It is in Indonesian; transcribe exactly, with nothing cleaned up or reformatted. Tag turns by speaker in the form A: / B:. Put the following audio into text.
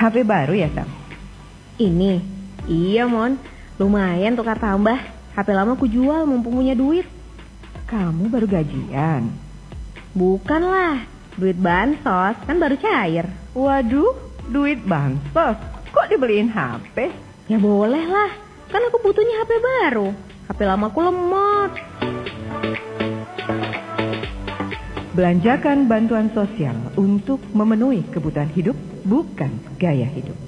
A: H P baru ya, Sam?
B: Ini, iya Mon, lumayan tukar tambah. H P lama ku jual mumpung punya duit.
A: Kamu baru gajian?
B: Bukan lah, duit bansos, kan baru cair.
A: Waduh, duit bansos, kok dibeliin H P?
B: Ya boleh lah, kan aku butuhnya H P baru. H P lamaku lemot.
A: Belanjakan bantuan sosial untuk memenuhi kebutuhan hidup, bukan gaya hidup.